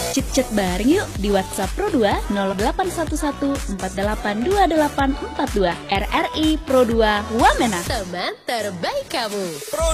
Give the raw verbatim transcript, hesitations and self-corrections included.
Chat-chat bareng yuk di WhatsApp Pro dua nol delapan satu satu empat delapan dua delapan empat dua. R R I Pro dua Wamena, teman terbaik kamu.